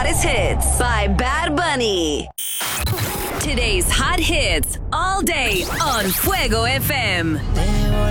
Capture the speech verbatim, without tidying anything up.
hottest hits by Bad Bunny. Today's hot hits all day on Fuego F M.